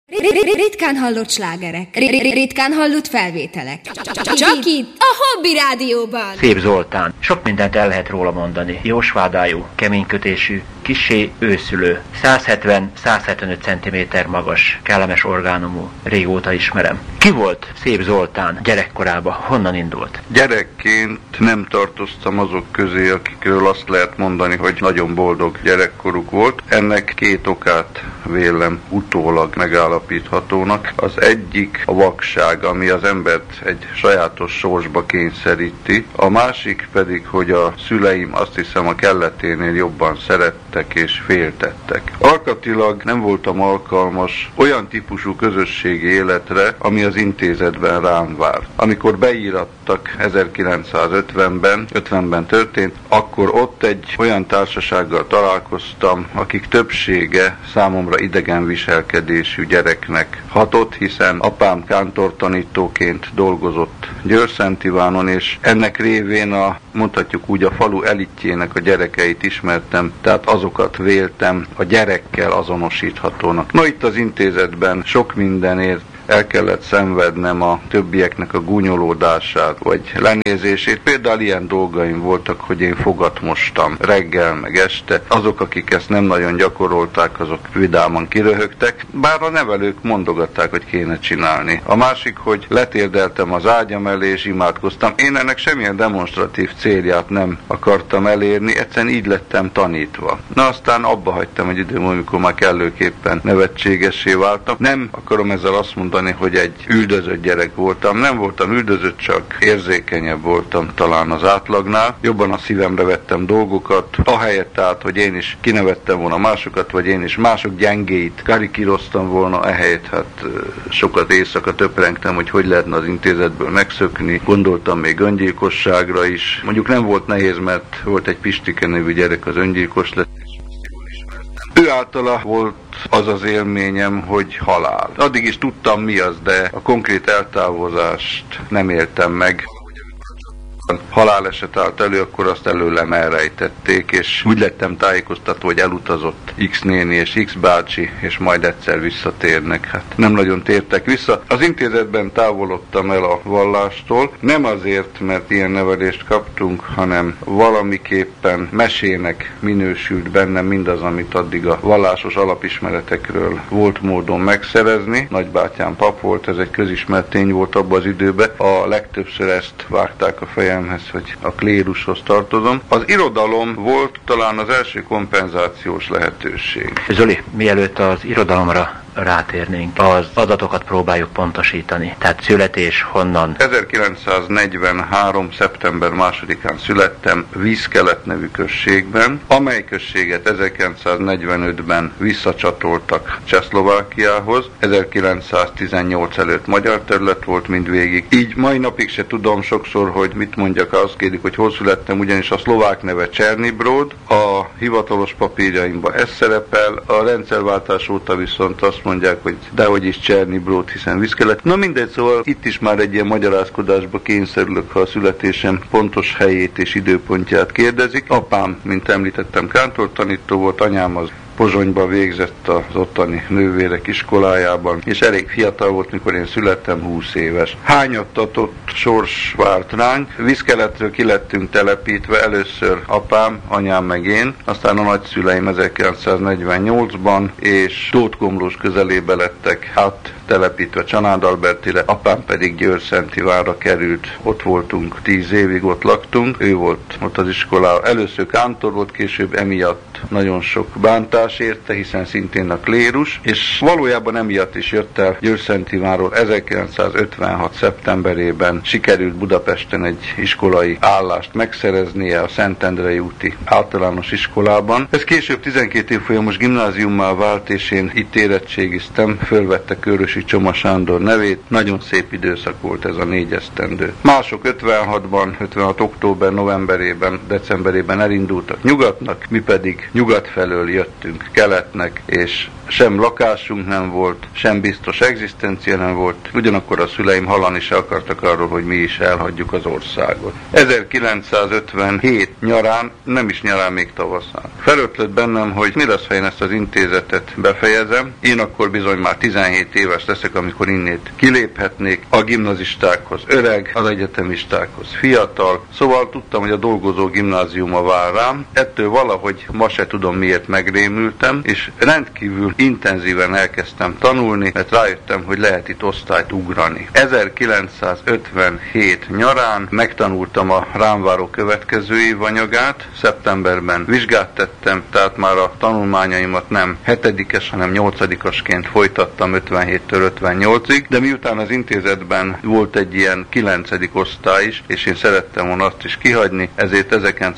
Ritkán hallott slágerek, ritkán hallott felvételek. Csak itt, a Hobby Rádióban. Szép Zoltán. Sok mindent el lehet róla mondani. Jósvádájú, keménykötésű, kissé őszülő, 170-175 cm magas, kellemes orgánumú. Régóta ismerem. Ki volt Szép Zoltán gyerekkorában? Honnan indult? Gyerekként nem tartoztam azok közé, akikről azt lehet mondani, hogy nagyon boldog gyerekkoruk volt. Ennek két okát vélem utólag megállapíthatónak. Az egyik a vakság, ami az embert egy sajátos sorsba kényszeríti. A másik pedig, hogy a szüleim azt hiszem a kelleténél jobban szerettek és féltettek. Alkatilag nem voltam alkalmas olyan típusú közösségi életre, ami az intézetben rám várt. Amikor beírattak 1950-ben történt, akkor ott egy olyan társasággal találkoztam, akik többsége számomra idegen viselkedésű gyereknek hatott, hiszen apám kántortanítóként dolgozott Győr-Szent-Ivánon, és ennek révén mondhatjuk úgy a falu elitjének a gyerekeit ismertem, tehát azokat véltem a gyerekkel azonosíthatónak. Na itt az intézetben sok mindenért el kellett szenvednem a többieknek a gúnyolódását, vagy lenézését. Például ilyen dolgaim voltak, hogy én fogat mostam reggel, meg este. Azok, akik ezt nem nagyon gyakorolták, azok vidáman kiröhögtek, bár a nevelők mondogatták, hogy kéne csinálni. A másik, hogy letérdeltem az ágyam elé, és imádkoztam. Én ennek semmilyen demonstratív célját nem akartam elérni, egyszerűen így lettem tanítva. Na aztán abba hagytam egy időm, amikor már kellőképpen nevetségessé váltam. Nem akarom ezzel azt mondani, hogy egy üldözött gyerek voltam. Nem voltam üldözött, csak érzékenyebb voltam talán az átlagnál. Jobban a szívemre vettem dolgokat, ahelyett tehát, hogy én is kinevettem volna másokat, vagy én is mások gyengéit karikíroztam volna, ehelyett hát sokat éjszaka töprengtem, hogy lehetne az intézetből megszökni. Gondoltam még öngyilkosságra is. Mondjuk nem volt nehéz, mert volt egy Pistike nevű gyerek, az öngyilkos lett. Ő általa volt az az élményem, hogy halál. Addig is tudtam mi az, de a konkrét eltávozást nem éltem meg. Haláleset állt elő, akkor azt előlem elrejtették, és úgy lettem tájékoztatva, hogy elutazott X néni és X bácsi, és majd egyszer visszatérnek. Hát nem nagyon tértek vissza. Az intézetben távolodtam el a vallástól, nem azért, mert ilyen nevelést kaptunk, hanem valamiképpen mesének minősült bennem mindaz, amit addig a vallásos alapismeretekről volt módon megszerezni. Nagybátyám pap volt, ez egy közismert tény volt abban az időben. A legtöbbször ezt vágták a fejemhez, hogy a klérushoz tartozom. Az irodalom volt talán az első kompenzációs lehetőség. Zoli, mielőtt az irodalomra rátérnénk, az adatokat próbáljuk pontosítani. Tehát születés honnan? 1943. szeptember 2-án születtem Vízkelet nevű községben, amely községet 1945-ben visszacsatoltak Csehszlovákiához. 1918 előtt magyar terület volt mindvégig. Így mai napig se tudom sokszor, hogy mit mondjak, azt kérdik, hogy hol születtem, ugyanis a szlovák neve Černý-Brod, a hivatalos papírjaimban ez szerepel, a rendszerváltás óta viszont azt mondják, hogy dehogy is Černý-Brod, hiszen Vízkelet. Na mindegy, szóval itt is már egy ilyen magyarázkodásba kényszerülök, ha a születésem pontos helyét és időpontját kérdezik. Apám, mint említettem, kántortanító volt, anyám az Pozsonyban végzett az ottani nővérek iskolájában, és elég fiatal volt, mikor én születtem, 20 éves. Hányattatott sors várt ránk, Vízkeletről ki lettünk telepítve, először apám, anyám meg én, aztán a nagyszüleim 1948-ban, és Tótkomlós közelébe lettek áttelepítve Csanád-Albertire, apám pedig Győr-Szent-Ivánra került. Ott voltunk 10 évig, ott laktunk, ő volt ott az iskolában. Először kántor volt, később emiatt nagyon sok bántás érte, hiszen szintén a klérus, és valójában emiatt is jött el Győr-Szent-Ivánról 1956. szeptemberében sikerült Budapesten egy iskolai állást megszereznie a Szentendrei úti általános iskolában. Ez később 12 évfolyamos gimnáziummá vált, és én itt érettségiztem, fölvette Körösi Csoma Sándor nevét. Nagyon szép időszak volt ez a 4 esztendő. Mások 56-ban, 56 október, novemberében, decemberében elindultak nyugatnak, mi pedig nyugat felől jöttünk jöttünk keletnek, és sem lakásunk nem volt, sem biztos egzisztencia nem volt, ugyanakkor a szüleim hallani se akartak arról, hogy mi is elhagyjuk az országot. 1957 nyarán, nem is nyarán, még tavaszán. Felötlött bennem, hogy mi lesz, ha én ezt az intézetet befejezem. Én akkor bizony már 17 éves leszek, amikor innét kiléphetnék, a gimnazistákhoz öreg, az egyetemistákhoz fiatal, szóval tudtam, hogy a dolgozó gimnáziuma vár rám. Ettől valahogy ma se tudom miért megrémültem, és rendkívül intenzíven elkezdtem tanulni, mert rájöttem, hogy lehet itt osztályt ugrani. 1957 nyarán megtanultam a rám váró következő év anyagát, szeptemberben vizsgát tettem, tehát már a tanulmányaimat nem 7-es, hanem 8-asként folytattam 57-től 58-ig, de miután az intézetben volt egy ilyen 9. osztály is, és én szerettem volna azt is kihagyni, ezért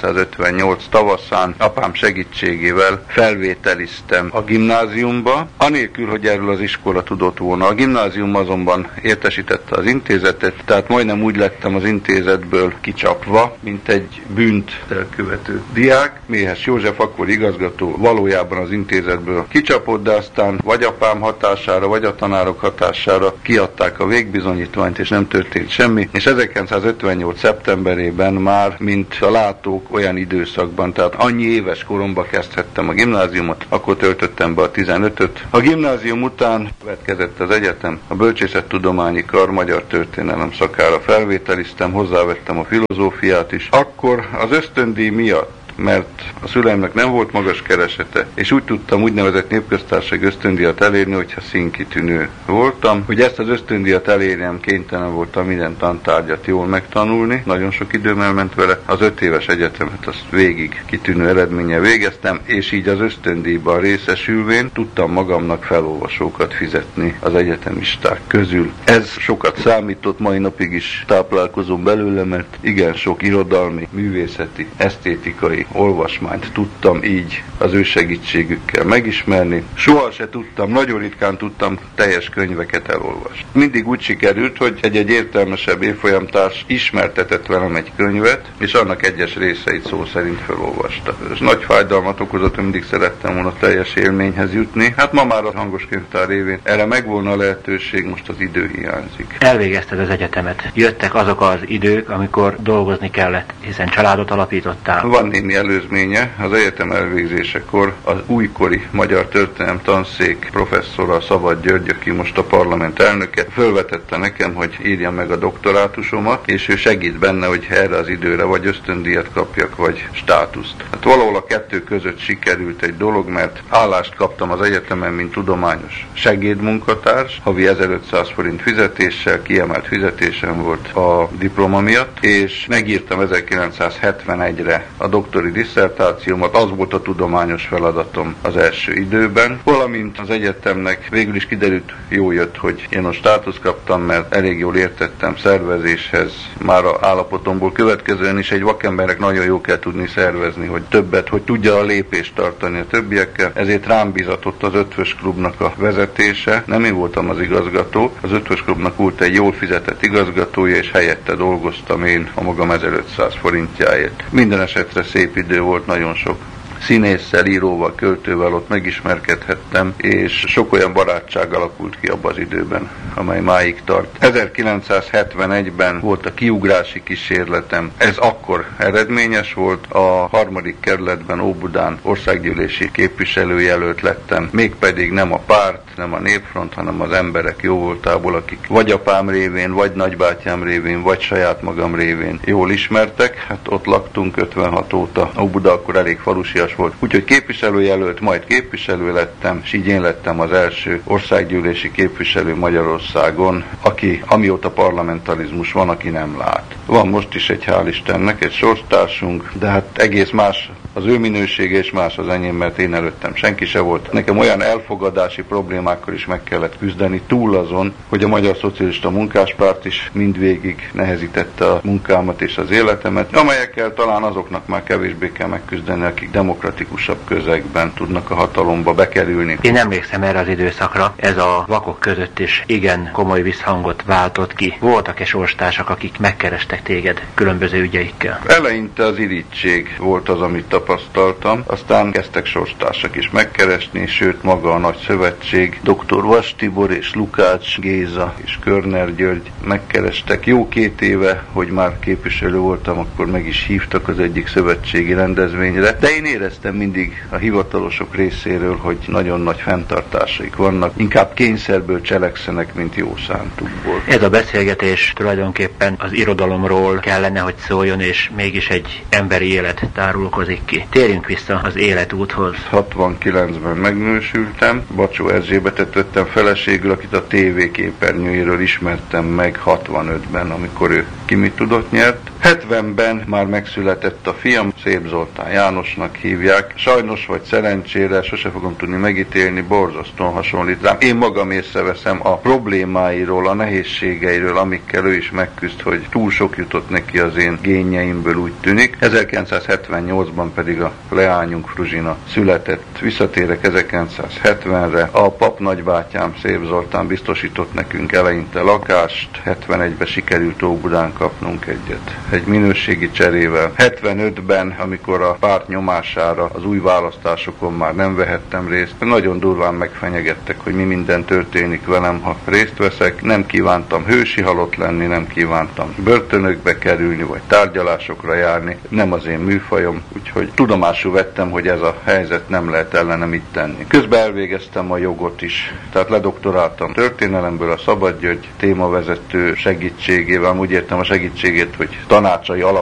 1958 tavaszán apám segítségével felvételiztem a gimnáziumba, anélkül, hogy erről az iskola tudott volna. A gimnázium azonban értesítette az intézetet, tehát majdnem úgy lettem az intézetből kicsapva, mint egy bűnt elkövető diák. Méhes József, akkor igazgató, valójában az intézetből kicsapott, de aztán vagy apám hatására, vagy a tanárok hatására kiadták a végbizonyítványt, és nem történt semmi. És 1958. szeptemberében már, mint a látók, olyan időszakban, tehát annyi éves koromban kezdhettem a gimnáziumot, akkor töltöttem be a 15-öt. A gimnázium után következett az egyetem, a Bölcsészettudományi Kar magyar történelem szakára felvételiztem, hozzávettem a filozófiát is. Akkor az ösztöndíj miatt, mert a szüleimnek nem volt magas keresete, és úgy tudtam úgynevezett népköztársasági ösztöndíjat elérni, hogyha színkitűnő voltam. Hogy ezt az ösztöndíjat elérjem, kénytelen voltam minden tantárgyat jól megtanulni, nagyon sok időm elment vele. Az 5 éves egyetemet azt végig kitűnő eredménnyel végeztem, és így az ösztöndíjban részesülvén tudtam magamnak felolvasókat fizetni az egyetemisták közül. Ez sokat számított, mai napig is táplálkozom belőle, mert igen sok irodalmi, művészeti, esztétikai olvasmányt tudtam így az ő segítségükkel megismerni. Soha se tudtam, nagyon ritkán tudtam teljes könyveket elolvasni. Mindig úgy sikerült, hogy egy-egy értelmesebb évfolyamtárs ismertetett velem egy könyvet, és annak egyes részeit szó szerint felolvasta. És nagy fájdalmat okozott, hogy mindig szerettem volna teljes élményhez jutni. Hát ma már a hangos könyvtár révén erre megvolna a lehetőség, most az idő hiányzik. Elvégezted az egyetemet. Jöttek azok az idők, amikor dolgozni kellett, hiszen családot alapítottál. Van némi előzménye. Az egyetem elvégzésekor az újkori magyar történelem tanszék professzora, Szabad György, aki most a parlament elnöke, fölvetette nekem, hogy írjam meg a doktorátusomat, és ő segít benne, hogy erre az időre vagy ösztöndíjat kapjak, vagy státuszt. Hát valahol a kettő között sikerült egy dolog, mert állást kaptam az egyetemen, mint tudományos segédmunkatárs, havi 1500 forint fizetéssel, kiemelt fizetésem volt a diploma miatt, és megírtam 1971-re a doktori disszertációmat, az volt a tudományos feladatom az első időben, valamint az egyetemnek végül is kiderült, jó jött, hogy én a státuszt kaptam, mert elég jól értettem szervezéshez, már a állapotomból következően is egy vakembernek nagyon jó kell tudni szervezni, hogy többet, hogy tudja a lépést tartani a többiekkel, ezért rám bizatott az Ötvös Klubnak a vezetése, nem én voltam az igazgató, az Ötvös Klubnak volt egy jól fizetett igazgatója, és helyette dolgoztam én a magam 1500 forintjáért. Minden esetre szép idő volt, nagyon sok színésszel, íróval, költővel ott megismerkedhettem, és sok olyan barátság alakult ki abban az időben, amely máig tart. 1971-ben volt a kiugrási kísérletem, ez akkor eredményes volt, a 3. kerületben Óbudán országgyűlési képviselőjelölt lettem, mégpedig nem a párt, nem a Népfront, hanem az emberek jóvoltából, akik vagy apám révén, vagy nagybátyám révén, vagy saját magam révén jól ismertek. Hát ott laktunk 56 óta, Óbuda akkor elég falusias volt. Úgyhogy képviselőjelölt, majd képviselő lettem, és így én lettem az első országgyűlési képviselő Magyarországon, aki, amióta parlamentarizmus van, aki nem lát. Van most is egy, hál' Istennek, egy sorstársunk, de hát egész más az ő minősége és más az enyém, mert én előttem senki se volt. Nekem olyan elfogadási problémákkal is meg kellett küzdeni, túl azon, hogy a Magyar Szocialista Munkáspárt is mindvégig nehezítette a munkámat és az életemet, amelyekkel talán azoknak már kevésbé kell megküzdeni, akik demokratikus demokratikusabb közegben tudnak a hatalomba bekerülni. Én emlékszem erre az időszakra, ez a vakok között is igen komoly visszhangot váltott ki. Voltak-e sorstársak, akik megkerestek téged különböző ügyeikkel? Eleinte az irigység volt az, amit tapasztaltam, aztán kezdtek sorstársak is megkeresni, sőt maga a Nagy Szövetség, dr. Vas Tibor és Lukács Géza és Körner György megkerestek. Jó 2 éve, hogy már képviselő voltam, akkor meg is hívtak az egyik szövetségi rendezvényre, de én éreztem mindig a hivatalosok részéről, hogy nagyon nagy fenntartásaik vannak, inkább kényszerből cselekszenek, mint jó szántukból. Ez a beszélgetés tulajdonképpen az irodalomról kellene, hogy szóljon, és mégis egy emberi élet tárulkozik ki. Térjünk vissza az életúthoz. 69-ben megnősültem, Bacsó Erzsébetet vettem feleségül, akit a TV képernyőjéről ismertem meg 65-ben, amikor ő Ki mit tudott nyert. 70-ben már megszületett a fiam, Szép Zoltán Jánosnak hívják. Sajnos vagy szerencsére, sose fogom tudni megítélni, borzasztóan hasonlít rám. Én magam észreveszem a problémáiról, a nehézségeiről, amikkel ő is megküzd, hogy túl sok jutott neki az én génjeimből, úgy tűnik. 1978-ban pedig a leányunk Fruzsina született. Visszatérek 1970-re. A pap nagybátyám, Szép Zoltán biztosított nekünk eleinte lakást. 71-ben sikerült Óbudán kapnunk egyet. Egy minőségi cserével. 75-ben, amikor a párt nyomására az új választásokon már nem vehettem részt, nagyon durván megfenyegettek, hogy mi minden történik velem, ha részt veszek. Nem kívántam hősi halott lenni, nem kívántam börtönökbe kerülni, vagy tárgyalásokra járni. Nem az én műfajom, úgyhogy tudomásul vettem, hogy ez a helyzet nem lehet ellene mit tenni. Közben elvégeztem a jogot is, tehát ledoktoráltam történelemből a Szabad György témavezető segítségével. Úgy értem a segítségét, hogy tanácsai alap